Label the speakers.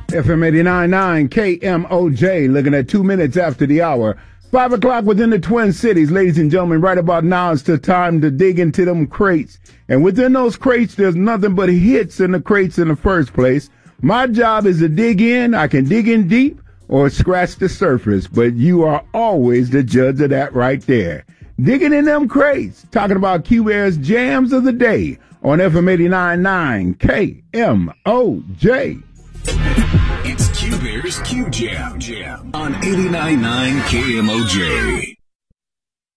Speaker 1: FM 89.9 KMOJ, looking at 2 minutes after the hour. 5 o'clock within the Twin Cities. Ladies and gentlemen, right about now it's the time to dig into them crates. And within those crates, there's nothing but hits in the crates in the first place. My job is to dig in. I can dig in deep or scratch the surface, but you are always the judge of that right there. Digging in them crates, talking about Q-Bear's Jams of the Day on FM 89.9 KMOJ.
Speaker 2: It's Q-Bear's Q Jam on 89.9 KMOJ.